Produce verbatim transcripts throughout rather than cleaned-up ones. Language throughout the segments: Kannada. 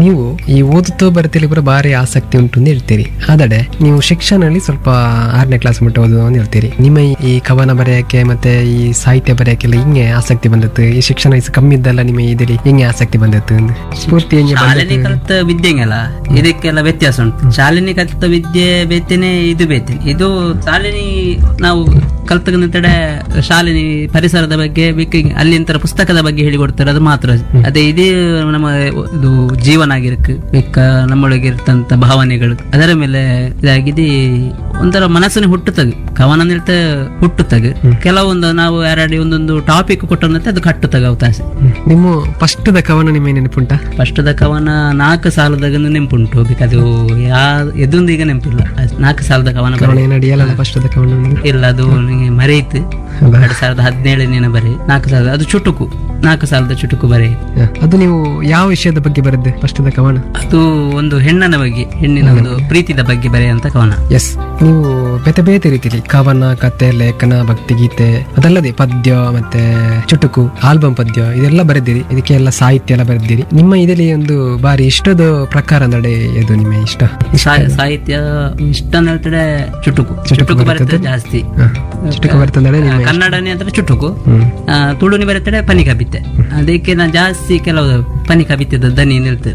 ನೀವು ಈ ಓದುತ್ತೋ ಬರೆತಲ್ಲಿ ಕೂಡ ಭಾರಿ ಆಸಕ್ತಿ ಉಂಟು ಅಂತ ಹೇಳ್ತೀರಿ. ಆದರೆ ನೀವು ಶಿಕ್ಷಣದಲ್ಲಿ ಸ್ವಲ್ಪ ಆರನೇ ಕ್ಲಾಸ್ ಮಟ್ಟ ಓದೋದು ಅಂತ ಹೇಳ್ತೀರಿ. ನಿಮ್ಮ ಈ ಕವನ ಬರೆಯಕ್ಕೆ ಮತ್ತೆ ಈ ಸಾಹಿತ್ಯ ಬರೆಯಕ್ಕೆಲ್ಲ ಹಿಂಗೆ ಆಸಕ್ತಿ ಬಂದದ್ದು? ಈ ಶಿಕ್ಷಣ ವಯಸ್ಸು ಕಮ್ಮಿ ಇದ್ದಲ್ಲ ನಿಮ್ಮ ಇದರಲ್ಲಿ ಹಿಂಗೆ ಆಸಕ್ತಿ ಬಂದದ್ದು? ಸ್ಫೂರ್ತಿ ಹೆಂಗೆ ಶಾಲೆನೇ ಕಲಿತ ವಿದ್ಯೆಂಗಲ್ಲ, ಇದಕ್ಕೆಲ್ಲ ವ್ಯತ್ಯಾಸ ಉಂಟು. ಶಾಲೆನೇ ಕಲಿತ ವಿದ್ಯೆ ಬೇತೇನೆ, ಇದು ಬೇತೇನೆ. ಇದು ಶಾಲೆನಿ ನಾವು ಕಲ್ತಗಡೆ ಶಾಲೆನಿ ಪರಿಸರದ ಬಗ್ಗೆ ಬೇಕು, ಅಲ್ಲಿ ಅಂತರ ಪುಸ್ತಕದ ಬಗ್ಗೆ ಹೇಳಿಕೊಡ್ತಾರೆ, ಅದು ಮಾತ್ರ. ಅದೇ ಇದೇ ನಮ್ಮ ಇದು ಜೀವನ ಆಗಿರಕ್ಕೆ ಬೇಕ, ನಮ್ಮೊಳಗೆ ಇರ್ತಂತ ಭಾವನೆಗಳು ಅದರ ಮೇಲೆ ಇದಾಗಿದೆ. ಒಂಥರ ಮನಸ್ಸನ್ನು ಹುಟ್ಟುತ್ತದೆ, ಕವನ ನಿಲ್ತ ಹುಟ್ಟುತ್ತಾಗ. ಕೆಲವೊಂದು ನಾವು ಯಾರಡಿ ಒಂದೊಂದು ಟಾಪಿಕ್ ಕೊಟ್ಟಂತೆ ಅದು ಕಟ್ಟುತ್ತಾಗ ಅವಕಾಶ. ನಿಮ್ಮ ಫಸ್ಟದ ಕವನ ನಿಮ್ಮ ನೆನಪುಂಟ? ಫಸ್ಟದ ಕವನ ನಾಲ್ಕು ಸಾಲದಾಗ ನೆನಪುಂಟು, ಅದು ಯಾ ಎದೊಂದು ಈಗ ನೆನಪಿಲ್ಲ. ನಾಲ್ಕು ಸಾಲದ ಕವನ ಫಸ್ಟದ ಕವನ ಇಲ್ಲ, ಅದು ಮರೆಯಿತು. ಎರಡ್ ಸಾವಿರದ ಹದಿನೇಳನೇನ ಬರೀ ನಾಲ್ಕು ಸಾವಿರದ ಅದು ಚುಟುಕು, ನಾಲ್ಕು ಸಾವಿರದ ಚುಟುಕು ಬರೀ. ಅದು ನೀವು ಯಾವ ವಿಷಯದ ಬಗ್ಗೆ ಬರೆದ್ದೆ ಫಸ್ಟದ ಕವನ? ಅದು ಒಂದು ಹೆಣ್ಣನ ಬಗ್ಗೆ, ಹೆಣ್ಣಿನ ಒಂದು ಪ್ರೀತಿದ ಬಗ್ಗೆ ಬರೆಯುವಂತ ಕವನ. ಎಸ್, ನೀವು ಬೇತೆ ಬೇತೆ ರೀತಿಲಿ ಕವನ, ಕತೆ, ಲೇಖನ, ಭಕ್ತಿಗೀತೆ, ಅದಲ್ಲದೆ ಪದ್ಯ ಮತ್ತೆ ಚುಟುಕು, ಆಲ್ಬಮ್ ಪದ್ಯ ಇದೆಲ್ಲ ಬರೆದಿರಿ. ಇದಕ್ಕೆ ಎಲ್ಲ ಸಾಹಿತ್ಯ ಎಲ್ಲ ಬರೆದಿರಿ. ನಿಮ್ಮ ಇದರಲ್ಲಿ ಒಂದು ಬಾರಿ ಇಷ್ಟದ ಪ್ರಕಾರ ನಡೆ ಇದು ನಿಮ್ಮ ಇಷ್ಟ? ಸಾಹಿತ್ಯ ಇಷ್ಟ ಅಂದ್ರೆ ಚುಟುಕು, ಚುಟುಕು ಬರುತ್ತೆ ಜಾಸ್ತಿ. ಚುಟುಕು ಬರ್ತಂದ್ರೆ ಕನ್ನಡನೇ ಅಂದ್ರೆ ಚುಟುಕು, ತುಳುನಿ ಬರುತ್ತದೆ ಪನಿ ಕವಿತೆ. ಅದಕ್ಕೆ ನಾನು ಜಾಸ್ತಿ ಕೆಲವು ಪನಿ ಕವಿತೆದ ದನಿ ನಿಲ್ತದೆ.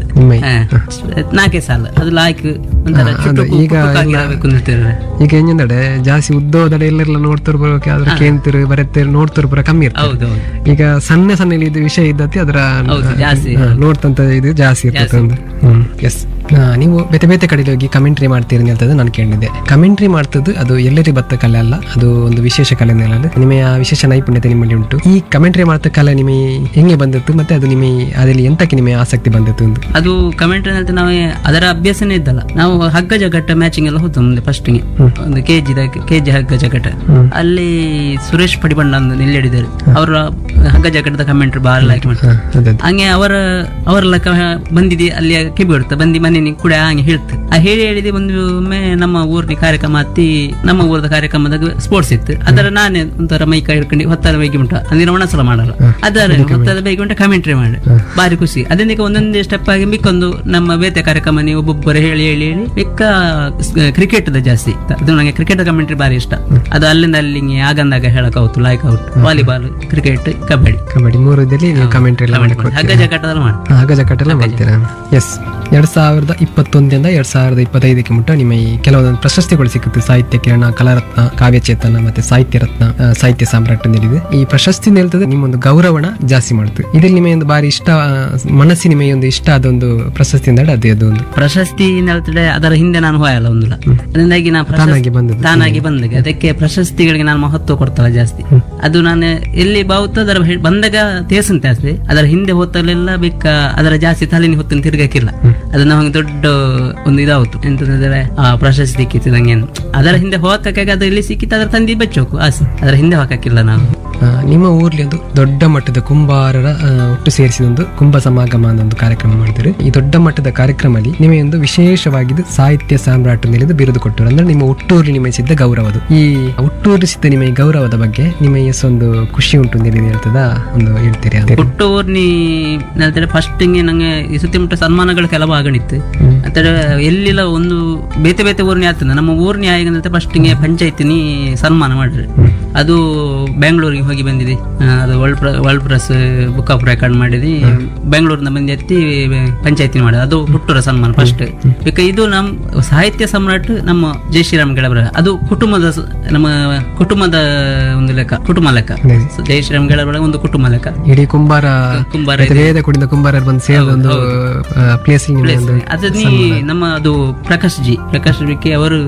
ನಾಲ್ಕೇ ಸಾಲ ಅದು ಲಾಯ್ಕ್ ಒಂಥರ ಚುಟುಕು ನಿಲ್ತಿರ್ರೆ. ಈಗ ಏನಂದ್ರೆ ಜಾಸ್ತಿ ಉದ್ದೋದಡೆ ಎಲ್ಲೆಲ್ಲ ನೋಡ್ತಿರ್ ಬರೋಕೆ ಅದ್ರ ಕೇಂತಿರು ಬರುತ್ತೆ ನೋಡ್ತಿರ್ ಬರೋ ಕಮ್ಮಿ ಇರ್ತದೆ. ಈಗ ಸಣ್ಣ ಸಣ್ಣ ಇದು ವಿಷಯ ಇದ್ದತಿ ಅದ್ರ ಜಾಸ್ತಿ ನೋಡ್ತಂತ ಇದು ಜಾಸ್ತಿ ಇರ್ತದೆ. ಎಸ್, ನೀವು ಬೇತೆ ಬೇತೆ ಕಡೆ ಹೋಗಿ ಕಮೆಂಟ್ರಿ ಮಾಡ್ತೀರಿ ಅಂತದ್ದು ನಾನು ಕೇಳಿದ್ದೆ. ಕಮೆಂಟ್ರಿ ಮಾಡ್ತದ್ದು ಅದು ಎಲ್ಲರಿ ಬತ್ತ ಕಲೆ ಅಲ್ಲ, ಅದು ಒಂದು ವಿಶೇಷ ಕಲೆ. ನಿಮ್ಮ ವಿಶೇಷ ನೈಪುಣ್ಯತೆ ನಿಮ್ಮಲ್ಲಿ ಉಂಟು. ಈ ಕಮೆಂಟ್ರಿ ಮಾಡ್ತ ಕಲೆ ನಿಮಗೆ ಹೆಂಗೆ ಬಂದಿತ್ತು ಮತ್ತೆ ಅದು ನಿಮ್ಮ ಅದರಲ್ಲಿ ಎಂತಕ್ಕೆ ನಿಮಗೆ ಆಸಕ್ತಿ ಬಂದಿತ್ತು? ಅದು ಕಮೆಂಟ್ರಿ ಅಂತ ನಾವು ಅದರ ಅಭ್ಯಾಸನೇ ಇದ್ದಲ್ಲ. ನಾವು ಹಗ್ಗ ಜಗಟ್ಟ ಮ್ಯಾಚಿಂಗ್ ಎಲ್ಲ ಹೋಗ್ತು ಮುಂದೆ ಫಸ್ಟ್ ಗೆ ಒಂದು ಕೆಜಿ ಕೆಜಿ ಹಗ್ಗ ಜಗಟ. ಅಲ್ಲಿ ಸುರೇಶ್ ಪಡಿಬಂಡ ಅಂತ ನಿಲ್ಲಿಡಿದ್ದಾರೆ, ಅವರ ಹಗ್ಗ ಜಗಟದ ಕಮೆಂಟ್ರಿ ಬಾಳ ಲೈಕ್ ಮಾಡ್ತಾರೆ. ಹಂಗೆ ಅವರ ಅವರೆಲ್ಲ ಬಂದಿದೆ ಅಲ್ಲಿ ಕಿಬಿ ಬಿಡುತ್ತೆ ಬಂದಿ ಮನೆ ಕೂಡ ಹಂಗೆ ಹೇಳ್ತು. ಆ ಹೇಳಿ ಹೇಳಿದೆ ಒಮ್ಮೆ ನಮ್ಮ ಊರಿನ ಕಾರ್ಯಕ್ರಮ ಹತ್ತಿ ನಮ್ಮ ಊರದ ಕಾರ್ಯಕ್ರಮದಾಗ ಸ್ಪೋರ್ಟ್ಸ್ ಇತ್ತು. ಅದರ ನಾನೇ ಒಂಥರ ಮೈಕ ಹಿಡ್ಕೊಂಡು ಹೊತ್ತಾದ ಬೈಗಿ ಉಂಟ ಅಂದ್ರೆ ಒಣಸಲ ಮಾಡಲ್ಲ, ಅದರ ಹೊತ್ತಾದ ಬೈಗಿ ಉಂಟ ಕಮೆಂಟ್ರಿ ಮಾಡಿ ಬಾರಿ ಖುಷಿ. ಅದನ್ನ ಒಂದೊಂದೇ ಸ್ಟೆಪ್ ಆಗಿ ಮಿಕ್ಕೊಂದು ನಮ್ಮ ಬೇತೆ ಕಾರ್ಯಕ್ರಮ ನೀವು ಒಬ್ಬೊಬ್ಬರು ಹೇಳಿ ಹೇಳಿ ಹೇಳಿ ಮಿಕ್ಕ ಕ್ರಿಕೆಟ್ ಜಾಸ್ತಿ. ಅದು ನಂಗೆ ಕ್ರಿಕೆಟ್ ಕಮೆಂಟ್ರಿ ಬಾರಿ ಇಷ್ಟ. ಅದು ಅಲ್ಲಿಂದ ಅಲ್ಲಿ ಆಗಂದಾಗ ಹೇಳಕ್ ಔತು like out, volleyball, cricket, kabaddi kabaddi ಮೂರು ಕಮೆಂಟ್ರಿ ಹಗ್ಗ ಜಗಟದಲ್ಲಿ ಮಾಡಿ ಹಗ್ಗ ಜಗಟೆಲ್ಲ ಮಾಡ್ತೀರಾ? ಎಸ್, ಎರಡ್ ಸಾವಿರದ ಇಪ್ಪತ್ತೊಂದರಿಂದ ಎರಡ್ ಸಾವಿರದ ಇಪ್ಪತ್ತೈದಕ್ಕೆ ಮುಟ್ಟ ನಿಮ್ಮ ಈ ಕೆಲವೊಂದು ಪ್ರಶಸ್ತಿಗಳು ಸಿಕ್ಕುತ್ತೆ. ಸಾಹಿತ್ಯ ಕಿರಣ, ಕಲಾರತ್ನ, ಕಾವ್ಯಚೇತನ ಮತ್ತೆ ಸಾಹಿತ್ಯ ರತ್ನ, ಸಾಹಿತ್ಯ ಸಾಮ್ರಾಟ್ ನೀಡಿದೆ. ಈ ಪ್ರಶಸ್ತಿ ನಿಲ್ತದೆ ನಿಮ್ಮೊಂದು ಗೌರವಣ ಜಾಸ್ತಿ ಮಾಡುತ್ತೆ. ಇದ್ರಲ್ಲಿ ನಿಮಗೆ ಒಂದು ಬಾರಿ ಇಷ್ಟ ಮನಸ್ಸಿ ನಿಮಗೆ ಒಂದು ಇಷ್ಟ ಆದೊಂದು ಪ್ರಶಸ್ತಿ ಅಂದ್ರೆ ಅದೇ ಅದೊಂದು ಪ್ರಶಸ್ತಿ ಹೇಳ್ತದೆ. ಅದರ ಹಿಂದೆ ನಾನು ಹೋಯಲ್ಲ ಒಂದಿಲ್ಲ, ಅದರಿಂದಾಗಿ ನಾನು ತಾನಾಗಿ ಬಂದ ತಾನಾಗಿ ಬಂದಾಗ ಅದಕ್ಕೆ ಪ್ರಶಸ್ತಿಗಳಿಗೆ ನಾನು ಮಹತ್ವ ಕೊಡ್ತಲ್ಲ ಜಾಸ್ತಿ. ಅದು ನಾನು ಎಲ್ಲಿ ಬಾವುತ ಅದರ ಬಂದಾಗ ತೇಸಂತ ಜಾಸ್ತಿ, ಅದರ ಹಿಂದೆ ಹೋತಲೆಲ್ಲ ಬೇಕ ಅದರ ಜಾಸ್ತಿ ತಲೆನಿ ಹೊತ್ತನ್ನು ತಿರ್ಗಕ್ಕಿಲ್ಲ. ಅದು ನಮಗೆ ದೊಡ್ಡ ಒಂದು ಇದಾವತ್ತು ಎಂತಂದ್ರೆ ಆ ಪ್ರಶಸ್ತಿ ಸಿಕ್ಕಿತ್ತಂಗೆ. ಅದರ ಹಿಂದೆ ಹೋಗಕ್ಕೆ ಅದು ಎಲ್ಲಿ ಸಿಕ್ಕಿತ್ತು ಅದರ ತಂದಿ ಬೆಚ್ಚೋಕು ಆಸೆ, ಅದರ ಹಿಂದೆ ಹೋಗಕ್ಕಿಲ್ಲ ನಾವು. ನಿಮ್ಮ ಊರ್ಲಿ ಒಂದು ದೊಡ್ಡ ಮಟ್ಟದ ಕುಂಬಾರರ ಒಟ್ಟು ಸೇರಿಸಿದ ಒಂದು ಕುಂಭ ಸಮಾಗಮ ಅನ್ನೋ ಒಂದು ಕಾರ್ಯಕ್ರಮ ಮಾಡಿದ್ರು. ಈ ದೊಡ್ಡ ಮಟ್ಟದ ಕಾರ್ಯಕ್ರಮದಲ್ಲಿ ನಿಮಗೆ ಒಂದು ವಿಶೇಷವಾಗಿದ್ದು ಸಾಹಿತ್ಯ ಸಾಮ್ರಾಟ್ ನಿಲಿದು ಬಿರುದು ಕೊಟ್ಟರು. ಅಂದ್ರೆ ನಿಮ್ಮ ಹುಟ್ಟೂರು ನಿಮಗೆ ಸಿದ್ದ ಗೌರವದು. ಈ ಹುಟ್ಟೂರು ಸಿದ್ದ ನಿಮಗೆ ಗೌರವದ ಬಗ್ಗೆ ನಿಮಗೆ ಎಷ್ಟೊಂದು ಖುಷಿ ಉಂಟು ಹೇಳ್ತದ ಒಂದು ಹೇಳ್ತೀರಿ? ಹುಟ್ಟೂರ್ನಿ ಹೇಳ್ತಾರೆ ಫಸ್ಟ್ ನಂಗೆ ಈ ಸುತ್ತಿಮುಟ್ಟ ಸನ್ಮಾನಗಳು ಕೆಲವು ಆಗಣಿತ್ತು. ಅಂತೇಳಿ ಎಲ್ಲಿಲ್ಲ ಒಂದು ಬೇತೆ ಬೇತೆ ಊರ್ನಿ ಆಗ್ತದೆ. ನಮ್ಮ ಊರ್ನಿ ಆಗ ಫಸ್ಟ್ ಪಂಚಾಯತಿನಿ ಸನ್ಮಾನ ಮಾಡ್ರಿ. ಅದು ಬೆಂಗಳೂರಿಗೆ ಹೋಗಿ ಬಂದಿದೆ. ಅದು world world press book of record ಮಾಡಿದ್ವಿ. ಬೆಂಗಳೂರಿನ ಬಂದು ಎತ್ತಿ ಪಂಚಾಯತಿ ಮಾಡಿದ. ಅದು ಹುಟ್ಟೂರ ಸನ್ಮಾನ ಫಸ್ಟ್. ಇದು ನಮ್ಮ ಸಾಹಿತ್ಯ ಸಮ್ರಾಟ್ ನಮ್ಮ ಜೈ ಶ್ರೀರಾಮ್ ಗೆಳಬರ. ಅದು ಕುಟುಂಬದ ನಮ್ಮ ಕುಟುಂಬದ ಒಂದು ಲೆಕ್ಕ, ಕುಟುಂಬ ಲೆಕ್ಕ. ಜೈ ಶ್ರೀರಾಮ್ ಗೆಳಬರ ಒಂದು ಕುಟುಂಬ ಲೆಕ್ಕ. ಇಡೀ ಕುಂಬಾರ ಕುಂಬಾರ ಕುಂಬಾರ ಬಂದು ಸೇರಿದ ಒಂದು ಪ್ಲೇಸ್. ಅದು ನಮ್ಮ ಅದು ಪ್ರಕಾಶ್ ಜಿ ಪ್ರಕಾಶ್ ಜಿ ಅವರು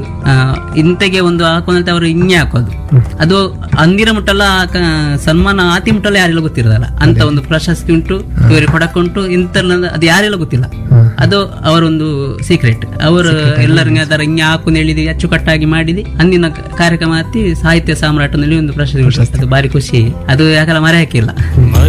ಇಂತೆಗೆ ಒಂದು ಹಾಕೊಂಡಂತ ಅವರು ಹಿಂಗೆ ಹಾಕೋದು. ಅದು ಅಂದಿರ ಮುಟ್ಟಲ್ಲ ಸನ್ಮಾನ ಆತಿ ಮುಟ್ಟಲ್ಲ ಯಾರೆಲ್ಲ ಗೊತ್ತಿರೋದಲ್ಲ ಅಂತ ಒಂದು ಪ್ರಶಸ್ತಿ ಉಂಟು ಇವರಿಗೆ ಕೊಡಕ್ಕುಂಟು. ಇಂತ ಅದು ಯಾರೆಲ್ಲ ಗೊತ್ತಿಲ್ಲ. ಅದು ಅವರೊಂದು ಸೀಕ್ರೆಟ್. ಅವರು ಎಲ್ಲರಿಗೆ ಅದರ ಹಿಂಗೆ ಹಾಕೊಂಡು ಹೇಳಿದಿ ಅಚ್ಚುಕಟ್ಟಾಗಿ ಮಾಡಿದಿ. ಅಂದಿನ ಕಾರ್ಯಕ್ರಮ ಹತ್ತಿ ಸಾಹಿತ್ಯ ಸಾಮ್ರಾಟನಲ್ಲಿ ಒಂದು ಪ್ರಶಸ್ತಿ. ಅದು ಬಾರಿ ಖುಷಿ. ಅದು ಯಾಕಲ್ಲ ಮರೆಯಕ್ಕಿಲ್ಲ.